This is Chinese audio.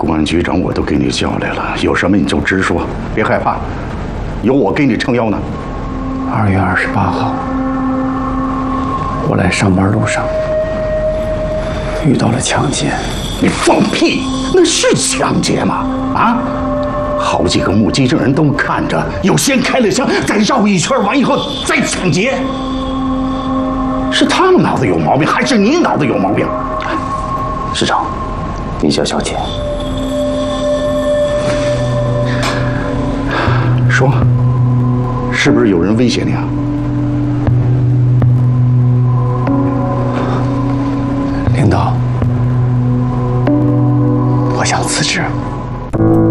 公安局长我都给你叫来了，有什么你就直说，别害怕，有我给你撑腰呢。 2月28号，我来上班路上遇到了抢劫。 你放屁！那是抢劫吗？啊！好几个目击证人都看着，有先开了枪，再绕一圈，完以后再抢劫。是他们脑子有毛病，还是你脑子有毛病？ 市长，你小姐， 说，是不是有人威胁你啊？ 领导，我想辞职。